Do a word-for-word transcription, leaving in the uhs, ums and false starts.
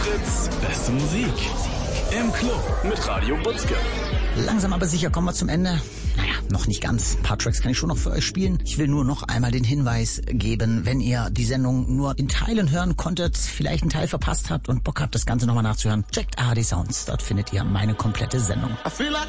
Fritz, beste Musik. Im Club mit Radio Butzke. Langsam aber sicher kommen wir zum Ende. Naja, noch nicht ganz. Ein paar Tracks kann ich schon noch für euch spielen. Ich will nur noch einmal den Hinweis geben, wenn ihr die Sendung nur in Teilen hören konntet, vielleicht einen Teil verpasst habt und Bock habt, das Ganze nochmal nachzuhören, checkt A H D Sounds. Dort findet ihr meine komplette Sendung. I feel like